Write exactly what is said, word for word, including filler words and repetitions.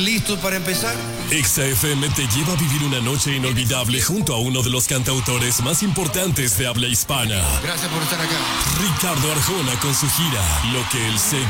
¿Listos para empezar? Exa F M te lleva a vivir una noche inolvidable junto a uno de los cantautores más importantes de habla hispana. Gracias por estar acá. Ricardo Arjona con su gira Lo que él se